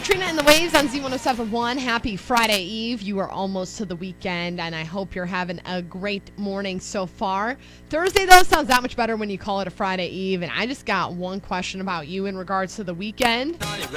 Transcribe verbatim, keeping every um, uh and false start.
Katrina and the Waves on Z one oh seven point one. Happy Friday Eve. You are almost to the weekend, and I hope you're having a great morning so far. Thursday, though, sounds that much better when you call it a Friday Eve, and I just got one question about you in regards to the weekend.